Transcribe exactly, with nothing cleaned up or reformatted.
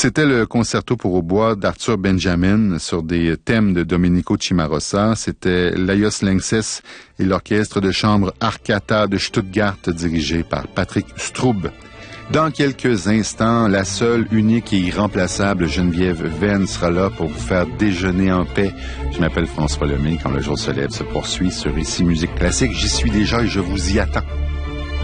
C'était le concerto pour hautbois d'Arthur Benjamin sur des thèmes de Domenico Cimarosa. C'était Laios Lenses et l'orchestre de chambre Arcata de Stuttgart dirigé par Patrick Straub. Dans quelques instants, la seule, unique et irremplaçable Geneviève Venn sera là pour vous faire déjeuner en paix. Je m'appelle François Lemay. Quand le jour se lève se poursuit sur Ici Musique Classique. J'y suis déjà et je vous y attends.